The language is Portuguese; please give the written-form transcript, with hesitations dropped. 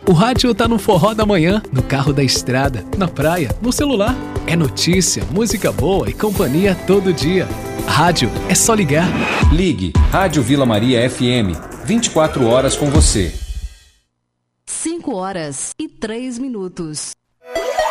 O rádio tá no forró da manhã, no carro da estrada, na praia, no celular. É notícia, música boa e companhia todo dia. Rádio é só ligar. Ligue Rádio Vila Maria FM. 24 horas com você. 5 horas e 3 minutos.